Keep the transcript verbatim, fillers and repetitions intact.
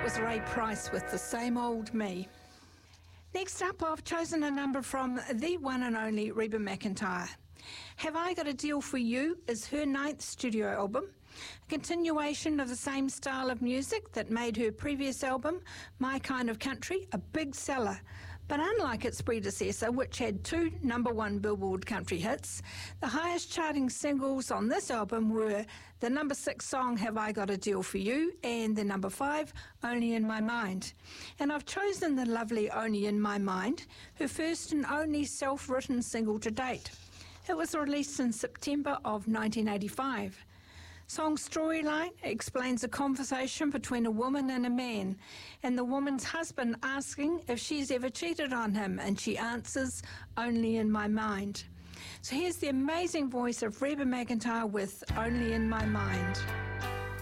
was Ray Price with The Same Old Me. Next up, I've chosen a number from the one and only Reba McEntire. Have I Got a Deal for You is her ninth studio album, a continuation of the same style of music that made her previous album, My Kind of Country, a big seller. But unlike its predecessor, which had two number one Billboard country hits, the highest charting singles on this album were the number six song, Have I Got a Deal for You, and the number five, Only in My Mind. And I've chosen the lovely Only in My Mind, her first and only self-written single to date. It was released in September of nineteen eighty-five. Song's storyline explains a conversation between a woman and a man, and the woman's husband asking if she's ever cheated on him, and she answers, only in my mind. So here's the amazing voice of Reba McEntire with Only in My Mind.